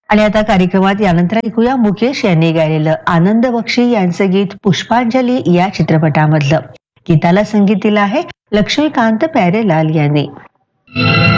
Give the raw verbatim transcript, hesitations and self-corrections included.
आणि आता कार्यक्रमात यानंतर ऐकूया मुकेश यांनी गायलेलं आनंद बक्षी यांचं गीत पुष्पांजली या चित्रपटामधलं. गीताला संगीत दिलं आहे लक्ष्मीकांत प्यारेलाल यांनी.